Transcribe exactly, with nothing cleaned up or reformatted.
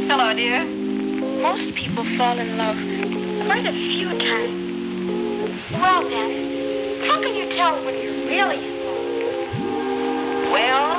Hello, dear. Most people fall in love quite a few times. Well, then, how can you tell when you're really in love? Well,